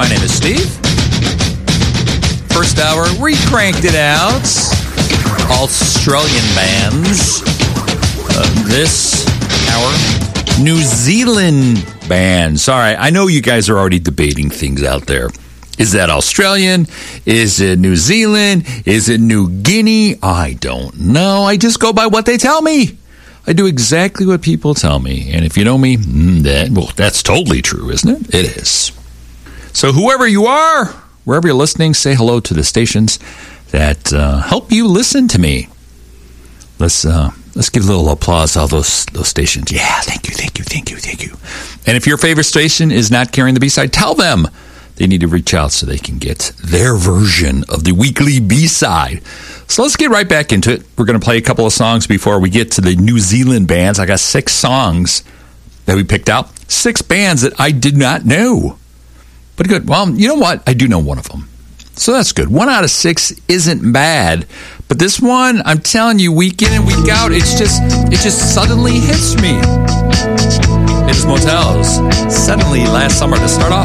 My name is Steve. First hour, we cranked it out. Australian bands. This hour, New Zealand bands. Sorry, I know you guys are already debating things out there. Is that Australian? Is it New Zealand? Is it New Guinea? I don't know. I just go by what they tell me. I do exactly what people tell me. And if you know me, that's totally true, isn't it? It is. So whoever you are, wherever you're listening, say hello to the stations that help you listen to me. Let's give a little applause to all those stations. Yeah, thank you. And if your favorite station is not carrying the B-side, tell them they need to reach out so they can get their version of the weekly B-side. So let's get right back into it. We're going to play a couple of songs before we get to the New Zealand bands. I got 6 songs that we picked out. 6 bands that I did not know. But good. Well, you know what? I do know one of them. So that's good. 1 out of 6 isn't bad. But this one, I'm telling you, week in and week out, it just suddenly hits me. It is Motels. Suddenly, last summer, to start off.